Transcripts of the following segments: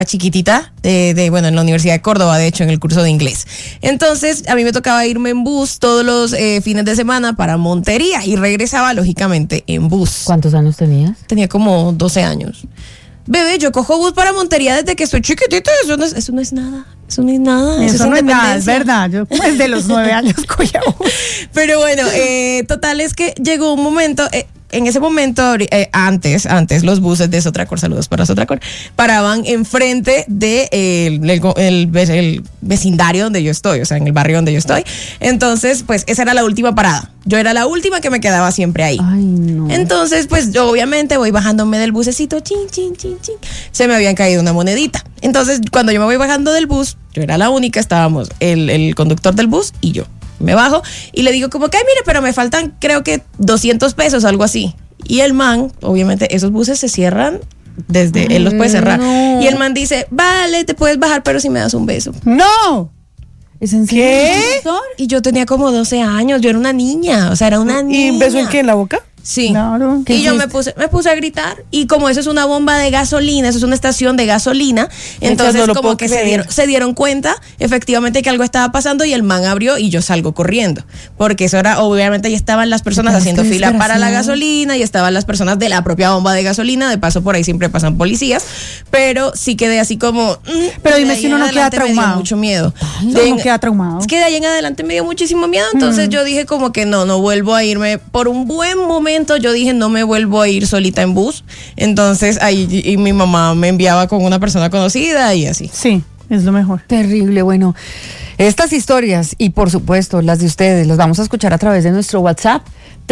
chiquitita bueno, en la Universidad de Córdoba, de hecho, en el curso de inglés. Entonces, a mí me tocaba irme en bus todos los fines de semana para Montería y regresaba, lógicamente, en bus. ¿Cuántos años tenías? Tenía como 12 años. Bebé, yo cojo bus para Montería desde que estoy chiquitita. Eso no es nada. Eso no es nada. Eso no es nada, es verdad. Yo desde los 9 años cogía bus. Pero bueno, total es que llegó un momento... en ese momento, antes, los buses de Sotracor, saludos para Sotracor, paraban enfrente de el vecindario donde yo estoy, o sea, en el barrio donde yo estoy. Entonces, pues, esa era la última parada. Yo era la última que me quedaba siempre ahí. Ay, no. Entonces, pues, yo obviamente voy bajándome del bucecito, chin, chin, chin, chin. Se me habían caído una monedita. Entonces, cuando yo me voy bajando del bus, yo era la única, estábamos el conductor del bus y yo. Me bajo y le digo como que, ay, mire, pero me faltan creo que 200 pesos, algo así. Y el man, obviamente, esos buses se cierran él los puede cerrar. No. Y el man dice, vale, te puedes bajar, pero si me das un beso. ¡No! ¿Es en serio? ¿Qué? Y yo tenía como 12 años, yo era una niña, o sea, era una niña. ¿Y un beso en qué? ¿En la boca? Sí. Claro. Y yo me puse a gritar. Y como eso es una bomba de gasolina, eso es una estación de gasolina, entonces no como que se dieron cuenta efectivamente que algo estaba pasando y el man abrió y yo salgo corriendo. Porque eso era, obviamente ya estaban las personas haciendo fila para la gasolina y estaban las personas de la propia bomba de gasolina. De paso por ahí siempre pasan policías. Pero sí quedé así como... Pero dime si uno no queda traumado. Me dio mucho miedo. No queda traumado. Es que de ahí en adelante me dio muchísimo miedo. Entonces yo dije como que no vuelvo a irme por un buen momento. Yo dije no me vuelvo a ir solita en bus. Entonces ahí y mi mamá me enviaba con una persona conocida y así. Sí, es lo mejor. Terrible. Bueno, estas historias y por supuesto las de ustedes las vamos a escuchar a través de nuestro WhatsApp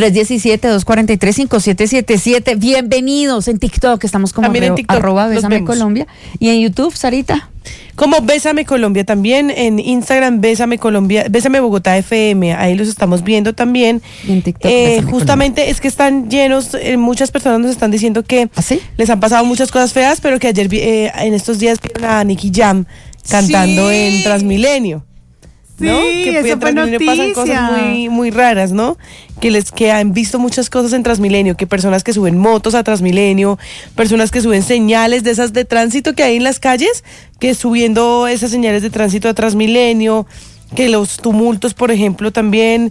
317-243-5777. Bienvenidos en TikTok, estamos como @Bésame Colombia, y en YouTube, Sarita, como Bésame Colombia también, en Instagram Bésame Colombia, Bésame Bogotá FM, ahí los estamos viendo también. Y en TikTok justamente Colombia. Es que están llenos, muchas personas nos están diciendo que les han pasado muchas cosas feas, pero que ayer en estos días vieron a Nicky Jam cantando en Transmilenio. ¿No? Sí, que eso en Transmilenio pasan cosas muy, muy raras, ¿no? Que han visto muchas cosas en Transmilenio, que personas que suben motos a Transmilenio, personas que suben señales de esas de tránsito que hay en las calles, que subiendo esas señales de tránsito a Transmilenio, que los tumultos, por ejemplo, también,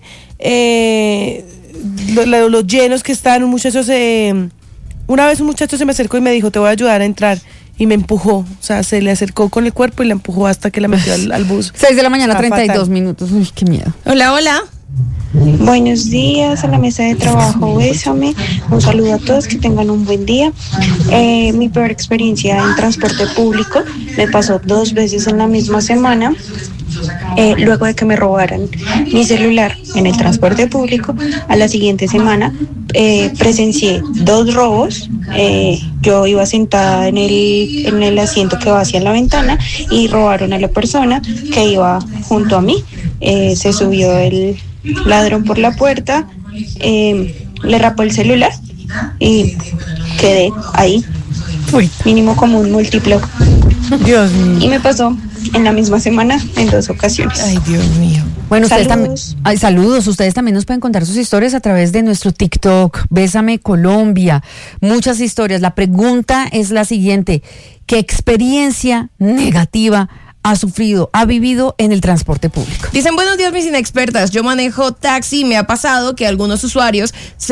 los llenos que están, una vez un muchacho se me acercó y me dijo, te voy a ayudar a entrar. Y me empujó, o sea, se le acercó con el cuerpo y la empujó hasta que la metió al bus. 6 de la mañana, 32 minutos. Uy, qué miedo. Hola, hola. Buenos días a la mesa de trabajo, Bésame. Un saludo a todos, que tengan un buen día. Mi peor experiencia en transporte público me pasó 2 veces en la misma semana. Luego de que me robaran mi celular en el transporte público, a la siguiente semana presencié 2 robos. Yo iba sentada en el asiento que va hacia la ventana y robaron a la persona que iba junto a mí. Se subió el ladrón por la puerta, le rapó el celular y quedé ahí. Mínimo como un múltiplo. Dios mío. Y me pasó en la misma semana en 2 ocasiones. Ay, Dios mío. Bueno, saludos. Saludos. Ustedes también nos pueden contar sus historias a través de nuestro TikTok, Bésame Colombia. Muchas historias. La pregunta es la siguiente: ¿qué experiencia negativa ha vivido en el transporte público? Dicen, buenos días mis inexpertas, yo manejo taxi y me ha pasado que algunos usuarios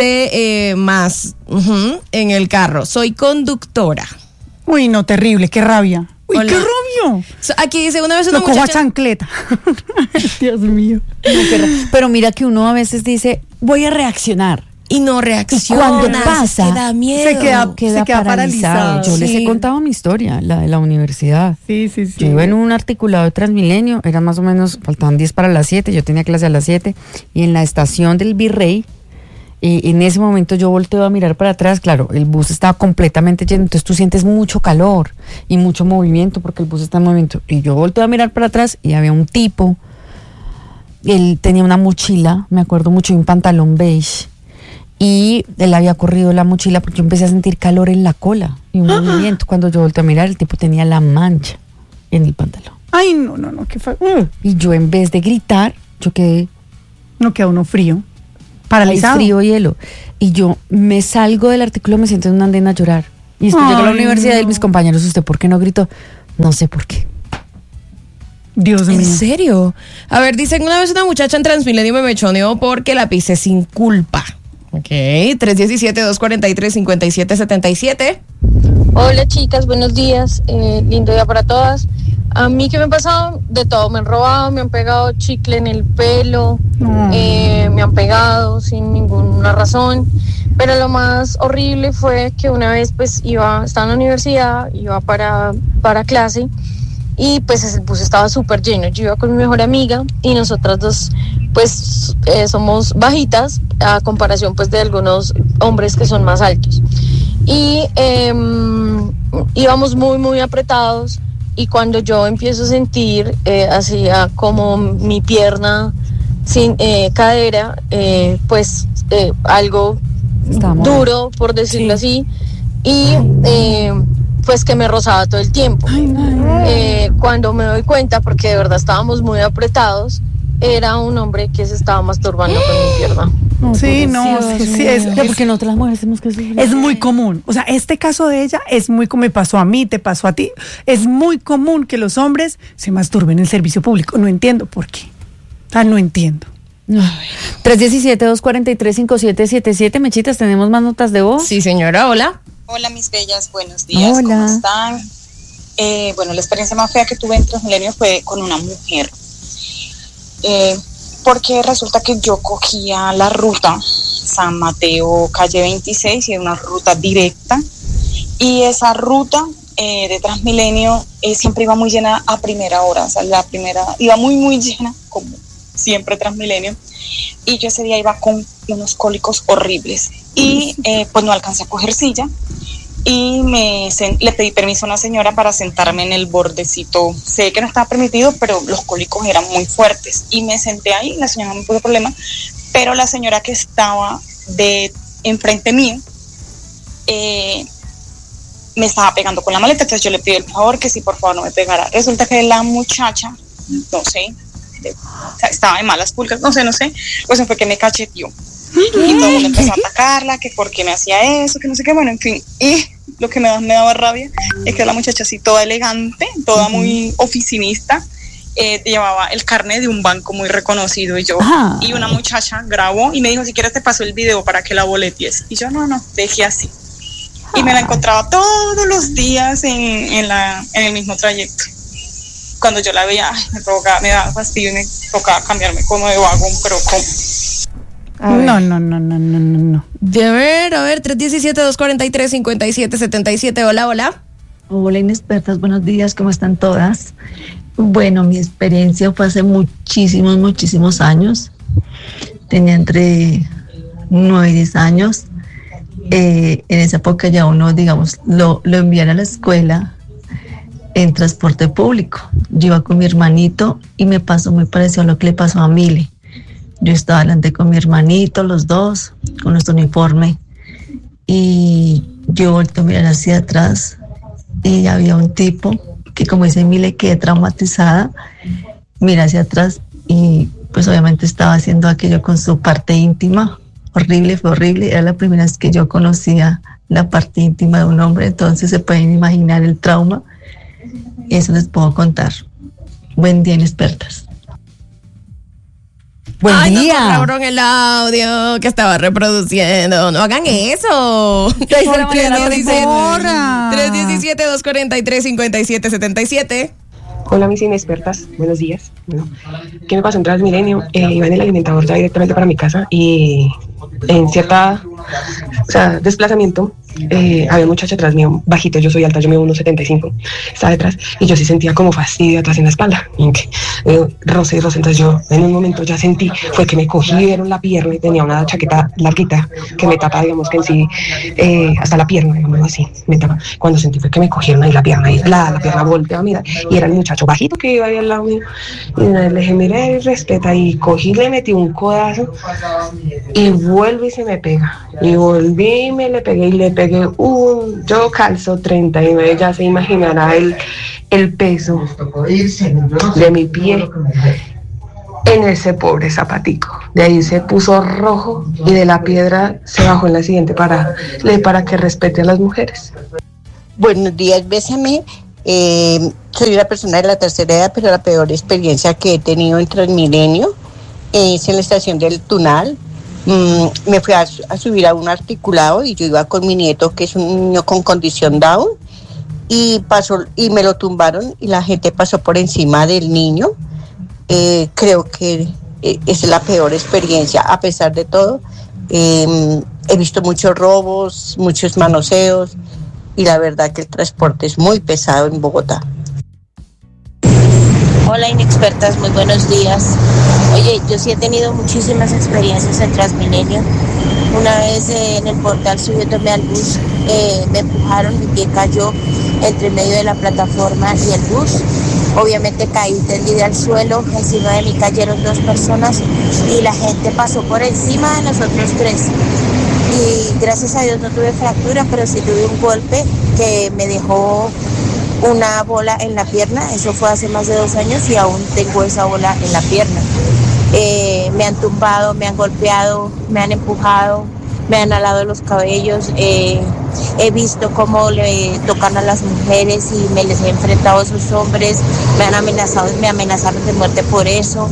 en el carro. Soy conductora. Uy, no, terrible, qué rabia. Uy, Hola. qué rabia. Aquí dice una vez una Lo cojo a muchacha... chancleta. Dios mío. Pero mira que uno a veces dice, voy a reaccionar. Y no reacciona. Y cuando pasa, se da miedo. se queda paralizado. Yo les he contado mi historia, la de la universidad. Sí. Yo iba en un articulado de Transmilenio, era más o menos, faltaban 10 para las 7, yo tenía clase a las 7, y en la estación del Virrey, en ese momento yo volteo a mirar para atrás, claro, el bus estaba completamente lleno, entonces tú sientes mucho calor y mucho movimiento porque el bus está en movimiento, y yo volteo a mirar para atrás y había un tipo, él tenía una mochila, me acuerdo mucho, y un pantalón beige, y él había corrido la mochila porque yo empecé a sentir calor en la cola y un movimiento. Cuando yo volteé a mirar, el tipo tenía la mancha en el pantalón. Ay, no, qué y yo, en vez de gritar, yo quedé... No, queda uno frío, paralizado. Frío, hielo. Y yo me salgo del artículo, me siento en una andén a llorar. Y después llego a la universidad y mis compañeros, ¿usted por qué no gritó? No sé por qué. Dios mío. ¿En serio? A ver, dicen, una vez una muchacha en Transmilenio me mechoneó porque la pisé sin culpa. Ok, 317-243-5777. Hola chicas, buenos días, lindo día para todas. A mí, ¿qué me ha pasado? De todo, me han robado, me han pegado chicle en el pelo, me han pegado sin ninguna razón, pero lo más horrible fue que una vez pues estaba en la universidad, iba para clase, y pues el bus estaba súper lleno. Yo iba con mi mejor amiga y nosotras dos pues somos bajitas a comparación pues de algunos hombres que son más altos, y íbamos muy muy apretados, y cuando yo empiezo a sentir hacía como mi pierna sin cadera, algo duro, por decirlo así, y pues que me rozaba todo el tiempo. Cuando me doy cuenta, porque de verdad estábamos muy apretados, era un hombre que se estaba masturbando con mi pierna. Sí, no, sí, porque nosotras las mujeres tenemos que sufrir. es muy común. O sea, este caso de ella es muy común. Me pasó a mí, te pasó a ti. Es muy común que los hombres se masturben en el servicio público. No entiendo por qué. No entiendo. 317-243-5777. Mechitas, ¿tenemos más notas de voz? Sí, señora, hola. Hola, mis bellas, buenos días, Hola. ¿cómo están? Bueno, la experiencia más fea que tuve en Transmilenio fue con una mujer, porque resulta que yo cogía la ruta San Mateo, calle 26, y era una ruta directa, y esa ruta de Transmilenio siempre iba muy llena a primera hora, o sea, iba muy, muy llena, como siempre Transmilenio, y yo ese día iba con unos cólicos horribles, y pues no alcancé a coger silla, y le pedí permiso a una señora para sentarme en el bordecito. Sé que no estaba permitido, pero los cólicos eran muy fuertes, y me senté ahí. La señora no me puso problema, pero la señora que estaba enfrente mío me estaba pegando con la maleta, entonces yo le pedí el favor que si por favor no me pegara. Resulta que la muchacha, no sé, estaba de malas pulgas, no sé, pues fue que me cacheteó. Y todo el mundo empezó a atacarla, que por qué me hacía eso, que no sé qué, bueno, en fin. Y lo que me daba rabia es que la muchacha así toda elegante, toda muy oficinista, llevaba el carnet de un banco muy reconocido, y una muchacha grabó y me dijo, si quieres te paso el video para que la boleties. Y yo, no, dejé así. Y me la encontraba todos los días en el mismo trayecto. Cuando yo la veía, me daba fastidio y me tocaba cambiarme como de vagón, pero ¿cómo? No. A ver, 317-243-5777. Hola. Hola, inexpertas, buenos días, ¿cómo están todas? Bueno, mi experiencia fue hace muchísimos años. Tenía entre 9 y 10 años. En esa época ya uno, digamos, lo envían a la escuela en transporte público. Yo iba con mi hermanito y me pasó muy parecido a lo que le pasó a Mile. Yo estaba delante con mi hermanito, los dos, con nuestro uniforme, y yo volteé a mirar hacia atrás y había un tipo que, como dice Mile, quedé traumatizada. Miré hacia atrás y pues obviamente estaba haciendo aquello con su parte íntima. Horrible, fue horrible. Era la primera vez que yo conocía la parte íntima de un hombre, entonces se pueden imaginar el trauma. Eso les puedo contar. Buen día, inexpertas. Buen día. No cortaron el audio que estaba reproduciendo. No hagan eso. 317-243-5777. Hola, mis inexpertas, buenos días. Bueno, ¿qué me pasó en Transmilenio? Iba en el alimentador ya directamente para mi casa, y en desplazamiento, había un muchacho atrás mío, bajito, yo soy alta, yo mido 1.75, estaba detrás, y yo sí sentía como fastidio atrás en la espalda, y roce, entonces yo en un momento ya sentí, fue que me cogieron la pierna, y tenía una chaqueta larguita que me tapa, digamos que en sí, hasta la pierna, digamos así, me tapa. Cuando sentí fue que me cogieron ahí la pierna, y la pierna volteaba a mirar, y era el muchacho bajito que iba ahí al lado mío, y le dije, mire, respeta, y cogí, le metí un codazo, y vuelve y se me pega, y volví y me le pegué, y le pegué yo calzo 39, ya se imaginará el peso de mi pie en ese pobre zapatico. De ahí se puso rojo, y de la piedra se bajó en la siguiente parada, para que respete a las mujeres. Buenos días, Bésame. soy una persona de la tercera edad, pero la peor experiencia que he tenido en Transmilenio es en la estación del Tunal. Me fui a subir a un articulado y yo iba con mi nieto, que es un niño con condición Down, y me lo tumbaron y la gente pasó por encima del niño. Creo que es la peor experiencia. A pesar de todo, he visto muchos robos, muchos manoseos, y la verdad que el transporte es muy pesado en Bogotá. Hola inexpertas, muy buenos días. Oye, yo sí he tenido muchísimas experiencias en Transmilenio. Una vez en el portal subiéndome al bus, me empujaron, mi pie cayó entre medio de la plataforma y el bus. Obviamente caí tendida al suelo, encima de mí cayeron 2 personas y la gente pasó por encima de nosotros 3. Y gracias a Dios no tuve fractura, pero sí tuve un golpe que me dejó una bola en la pierna. Eso fue hace más de 2 años y aún tengo esa bola en la pierna. Me han tumbado, me han golpeado, me han empujado, me han alado los cabellos. He visto cómo le tocan a las mujeres y me les he enfrentado a esos hombres. Me amenazaron de muerte por eso.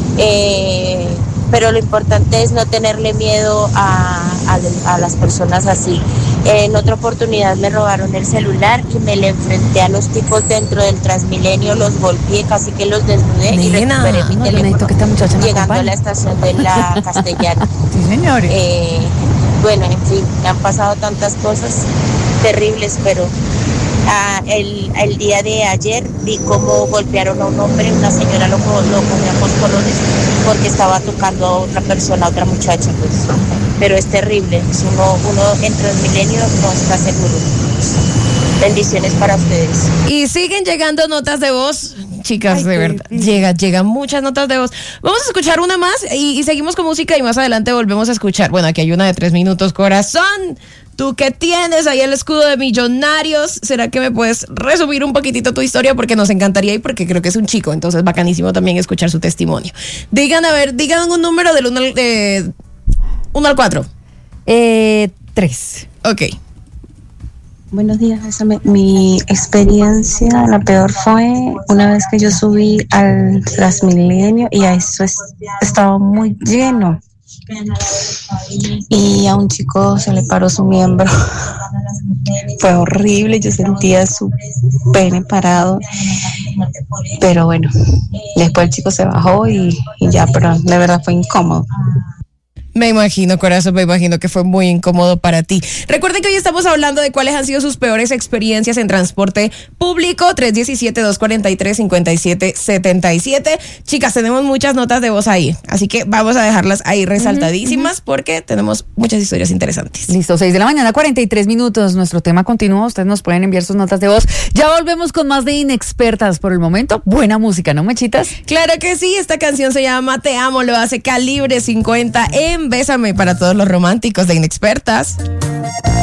Pero lo importante es no tenerle miedo a las personas así. En otra oportunidad me robaron el celular y me le enfrenté a los tipos dentro del Transmilenio, los golpeé, casi que los desnudé y recuperé mi teléfono llegando a la estación de la Castellana. Sí, señores. Bueno, en fin, me han pasado tantas cosas terribles, pero el día de ayer vi cómo golpearon a un hombre, una señora lo cogía por colones porque estaba tocando a otra persona, a otra muchacha, pues. Pero es terrible, uno en Transmilenio no está seguro. Bendiciones para ustedes. Y siguen llegando notas de voz, chicas, de verdad. Llegan muchas notas de voz. Vamos a escuchar una más y seguimos con música y más adelante volvemos a escuchar. Bueno, aquí hay una de 3 minutos. Corazón, tú que tienes ahí el escudo de Millonarios, ¿será que me puedes resumir un poquitito tu historia? Porque nos encantaría y porque creo que es un chico, entonces bacanísimo también escuchar su testimonio. Digan un número del 1 al 4. 3. Ok. Buenos días, mi experiencia, la peor fue una vez que yo subí al Transmilenio y a eso estaba muy lleno y a un chico se le paró su miembro. Fue horrible, yo sentía su pene parado, pero bueno, después el chico se bajó y ya, pero de verdad fue incómodo. Me imagino, corazón, me imagino que fue muy incómodo para ti. Recuerden que hoy estamos hablando de cuáles han sido sus peores experiencias en transporte público. 317-243-5777. Chicas, tenemos muchas notas de voz ahí, así que vamos a dejarlas ahí resaltadísimas porque tenemos muchas historias interesantes. Listo, 6:43 a.m. Nuestro tema continúa. Ustedes nos pueden enviar sus notas de voz. Ya volvemos con más de Inexpertas. Por el momento, buena música, ¿no, Mechitas? Claro que sí, esta canción se llama Te Amo, lo hace Calibre 50 en Bésame para todos los románticos de Inexpertas.